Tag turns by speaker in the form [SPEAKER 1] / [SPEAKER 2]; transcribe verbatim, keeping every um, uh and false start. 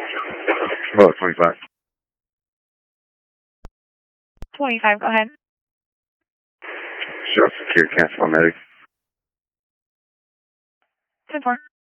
[SPEAKER 1] Oh, twenty-five.
[SPEAKER 2] twenty-five, go ahead.
[SPEAKER 1] Sheriff Security, cancel medic.
[SPEAKER 2] ten four.